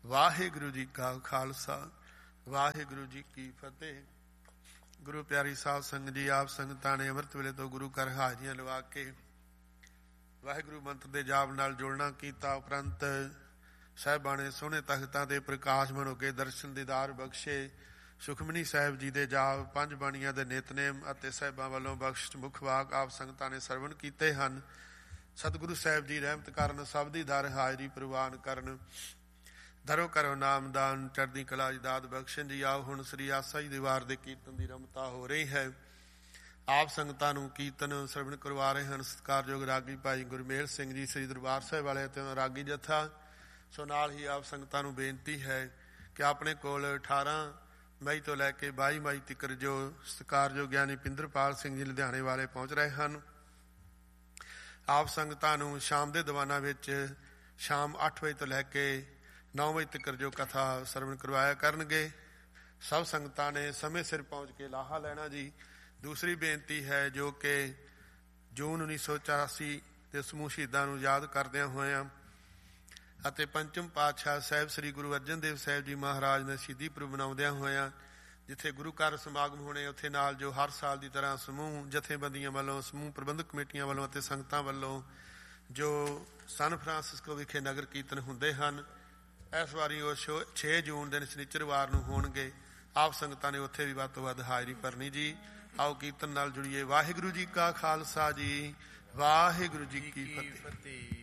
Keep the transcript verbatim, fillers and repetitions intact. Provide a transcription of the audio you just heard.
ਵਾਹਿਗੁਰੂ ਜੀ ਕਾ ਖਾਲਸਾ, ਵਾਹਿਗੁਰੂ ਜੀ ਕੀ ਫਤਿਹ। ਗੁਰੂ ਪਿਆਰੀ ਸਾਧ ਸੰਗਤ ਜੀ, ਆਪ ਸੰਗਤਾਂ ਨੇ ਅੰਮ੍ਰਿਤ ਵੇਲੇ ਤੋਂ ਗੁਰੂ ਘਰ ਹਾਜ਼ਰੀਆਂ ਲਵਾ ਕੇ ਵਾਹਿਗੁਰੂ ਮੰਤਰ ਦੇ ਜਾਪ ਨਾਲ ਜੁੜਨਾ ਕੀਤਾ। ਉਪਰੰਤ ਸਾਹਿਬਾਨੇ ਸੋਹਣੇ ਤਖਤਾਂ ਦੇ ਪ੍ਰਕਾਸ਼ਮਨ ਹੋ ਕੇ ਦਰਸ਼ਨ ਦੀਦਾਰ ਬਖਸ਼ੇ। ਸੁਖਮਨੀ ਸਾਹਿਬ ਜੀ ਦੇ ਜਾਪ, ਪੰਜ ਬਾਣੀਆਂ ਦੇ ਨਿਤਨੇਮ ਅਤੇ ਸਾਹਿਬਾਂ ਵੱਲੋਂ ਬਖਸ਼ਿਸ਼ ਮੁੱਖ ਵਾਕ ਆਪ ਸੰਗਤਾਂ ਨੇ ਸਰਵਣ ਕੀਤੇ ਹਨ। ਸਤਿਗੁਰੂ ਸਾਹਿਬ ਜੀ ਰਹਿਮਤ ਕਰਨ, ਸਭ ਦੀ ਦਰ ਹਾਜ਼ਰੀ ਪ੍ਰਵਾਨ ਕਰਨ। ਦਰੋ ਕਰੋ ਨਾਮਦਾਨ, ਚੜ੍ਹਦੀ ਕਲਾ ਦੀ ਦਾਤ ਬਖਸ਼ਣ ਜੀ। ਆਓ ਹੁਣ ਸ੍ਰੀ ਆਸਾ ਜੀ ਦੇ ਵਾਰ ਦੇ ਕੀਰਤਨ ਦੀ ਰਮਤਾ ਹੋ ਰਹੀ ਹੈ। ਆਪ ਸੰਗਤਾਂ ਨੂੰ ਕੀਰਤਨ ਸਰਵਣ ਕਰਵਾ ਰਹੇ ਹਨ ਸਤਿਕਾਰਯੋਗ ਰਾਗੀ ਭਾਈ ਗੁਰਮੇਲ ਸਿੰਘ ਜੀ, ਸ੍ਰੀ ਦਰਬਾਰ ਸਾਹਿਬ ਵਾਲੇ ਅਤੇ ਰਾਗੀ ਜੱਥਾ। ਸੋ ਨਾਲ ਹੀ ਆਪ ਸੰਗਤਾਂ ਨੂੰ ਬੇਨਤੀ ਹੈ ਕਿ ਆਪਣੇ ਕੋਲ ਅਠਾਰਾਂ ਮਈ ਤੋਂ ਲੈ ਕੇ ਬਾਈ ਮਈ ਤੱਕ ਜੋ ਸਤਿਕਾਰਯੋਗ ਗਿਆਨੀ ਪਿੰਦਰਪਾਲ ਸਿੰਘ ਜੀ ਲੁਧਿਆਣੇ ਵਾਲੇ ਪਹੁੰਚ ਰਹੇ ਹਨ, ਆਪ ਸੰਗਤਾਂ ਨੂੰ ਸ਼ਾਮ ਦੇ ਦੀਵਾਨਾਂ ਵਿੱਚ ਸ਼ਾਮ ਅੱਠ ਵਜੇ ਤੋਂ ਲੈ ਕੇ ਨੌ ਵਜੇ ਤੱਕ ਜੋ ਕਥਾ ਸਰਵਣ ਕਰਵਾਇਆ ਕਰਨਗੇ। ਸਭ ਸੰਗਤਾਂ ਨੇ ਸਮੇਂ ਸਿਰ ਪਹੁੰਚ ਕੇ ਲਾਹਾ ਲੈਣਾ ਜੀ। ਦੂਸਰੀ ਬੇਨਤੀ ਹੈ ਜੋ ਕਿ ਜੂਨ ਉੱਨੀ ਸੌ ਚੁਰਾਸੀ ਦੇ ਸਮੂਹ ਸ਼ਹੀਦਾਂ ਨੂੰ ਯਾਦ ਕਰਦਿਆਂ ਹੋਇਆਂ ਅਤੇ ਪੰਚਮ ਪਾਤਸ਼ਾਹ ਸਾਹਿਬ ਸ੍ਰੀ ਗੁਰੂ ਅਰਜਨ ਦੇਵ ਸਾਹਿਬ ਜੀ ਮਹਾਰਾਜ ਨੇ ਸ਼ਹੀਦੀ ਪੁਰਬ ਮਨਾਉਂਦਿਆਂ ਹੋਇਆਂ ਜਿੱਥੇ ਗੁਰੂ ਘਰ ਸਮਾਗਮ ਹੋਣੇ, ਉੱਥੇ ਨਾਲ ਜੋ ਹਰ ਸਾਲ ਦੀ ਤਰ੍ਹਾਂ ਸਮੂਹ ਜਥੇਬੰਦੀਆਂ ਵੱਲੋਂ, ਸਮੂਹ ਪ੍ਰਬੰਧਕ ਕਮੇਟੀਆਂ ਵੱਲੋਂ ਅਤੇ ਸੰਗਤਾਂ ਵੱਲੋਂ ਜੋ ਸਨ ਫਰਾਂਸਿਸਕੋ ਵਿਖੇ ਨਗਰ ਕੀਰਤਨ ਹੁੰਦੇ ਹਨ, ਇਸ ਵਾਰੀ ਉਹ ਛੇ ਜੂਨ ਦਿਨ ਸ਼ਨੀਚਰਵਾਰ ਨੂੰ ਹੋਣਗੇ। ਆਪ ਸੰਗਤਾਂ ਨੇ ਉੱਥੇ ਵੀ ਵੱਧ ਤੋਂ ਵੱਧ ਹਾਜ਼ਰੀ ਭਰਨੀ ਜੀ। ਆਓ ਕੀਰਤਨ ਨਾਲ ਜੁੜੀਏ। ਵਾਹਿਗੁਰੂ ਜੀ ਕਾ ਖਾਲਸਾ ਜੀ, ਵਾਹਿਗੁਰੂ ਜੀ ਕੀ ਫਤਿਹ।